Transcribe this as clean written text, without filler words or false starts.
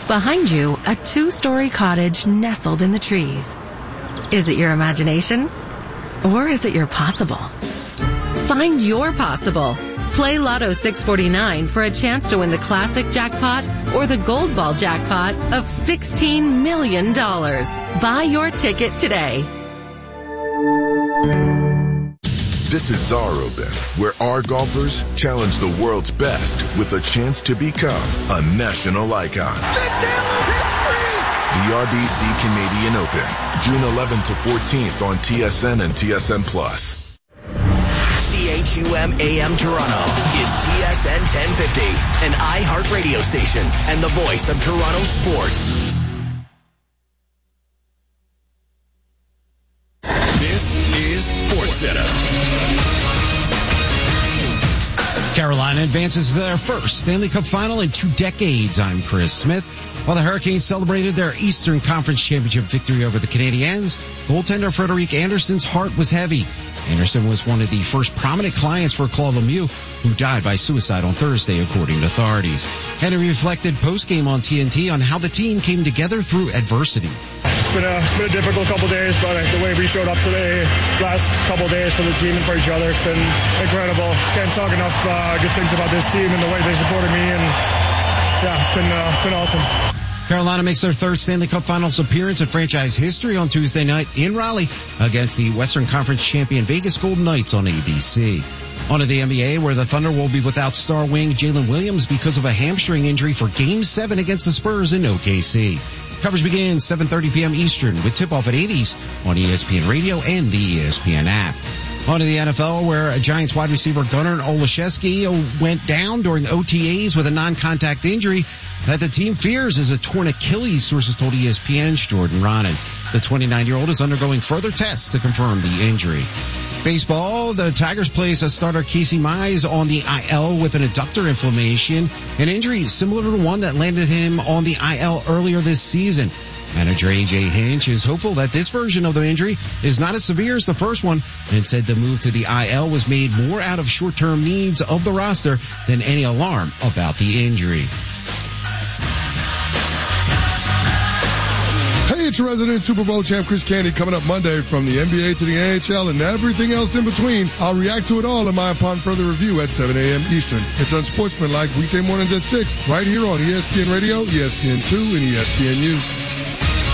Behind you, a 2-story cottage nestled in the trees. Is it your imagination? Or is it your possible? Find your possible. Play Lotto 649 for a chance to win the classic jackpot or the gold ball jackpot of $16 million. Buy your ticket today. This is Zarobin, where our golfers challenge the world's best with a chance to become a national icon. The RBC Canadian Open, June 11th to 14th on TSN and TSN+. CHUM AM Toronto is TSN 1050, an iHeart radio station and the voice of Toronto sports. This is SportsCenter. Carolina advances to their first Stanley Cup final in 2 decades. I'm Chris Smith. While the Hurricanes celebrated their Eastern Conference Championship victory over the Canadiens, goaltender Frederik Andersen's heart was heavy. Andersen was one of the first prominent clients for Claude Lemieux, who died by suicide on Thursday, according to authorities. Henry reflected post-game on TNT on how the team came together through adversity. It's been a difficult couple days, but the way we showed up today, last couple days for the team and for each other, it's been incredible. Can't talk enough good things about this team and the way they supported me, and yeah, it's been awesome. Carolina makes their third Stanley Cup Finals appearance in franchise history on Tuesday night in Raleigh against the Western Conference champion Vegas Golden Knights on ABC. On to the NBA, where the Thunder will be without star wing Jalen Williams because of a hamstring injury for Game 7 against the Spurs in OKC. Coverage begins 7:30 p.m. Eastern with tip-off at 8 East on ESPN Radio and the ESPN app. On to the NFL, where Giants wide receiver Gunnar Olszewski went down during OTAs with a non-contact injury that the team fears is a torn Achilles, sources told ESPN's Jordan Ronan. The 29-year-old is undergoing further tests to confirm the injury. Baseball, the Tigers place a starter Casey Mize on the IL with an adductor inflammation, an injury similar to the one that landed him on the IL earlier this season. Manager A.J. Hinch is hopeful that this version of the injury is not as severe as the first one, and said the move to the IL was made more out of short-term needs of the roster than any alarm about the injury. Hey, it's your resident Super Bowl champ Chris Candy coming up Monday from the NBA to the NHL and everything else in between. I'll react to it all in my upon further review at 7 a.m. Eastern. It's Unsportsmanlike weekday mornings at 6 right here on ESPN Radio, ESPN2, and ESPNU.